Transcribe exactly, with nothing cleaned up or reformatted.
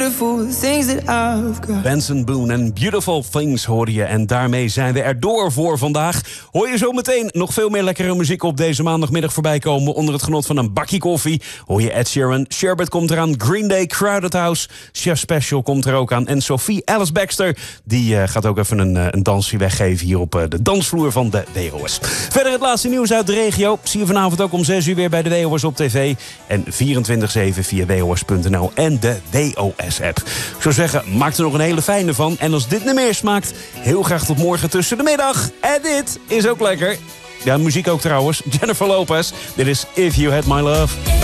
Benson Boone en Beautiful Things hoorde je. En daarmee zijn we er door voor vandaag. Hoor je zo meteen nog veel meer lekkere muziek op deze maandagmiddag voorbij komen. Onder het genot van een bakje koffie. Hoor je Ed Sheeran, Sherbet komt eraan. Green Day, Crowded House. Chef Special komt er ook aan. En Sophie Alice Baxter, die uh, gaat ook even een, uh, een dansje weggeven hier op uh, de dansvloer van de W O S. Verder het laatste nieuws uit de regio. Zie je vanavond ook om zes uur weer bij de W O S op tv. En vierentwintig zeven via w o s punt n l en de W O S-app. Ik zou zeggen, maak er nog een hele fijne van. En als dit niet meer smaakt, heel graag tot morgen tussen de middag. En dit is ook lekker. Ja, muziek ook trouwens. Jennifer Lopez. Dit is If You Had My Love.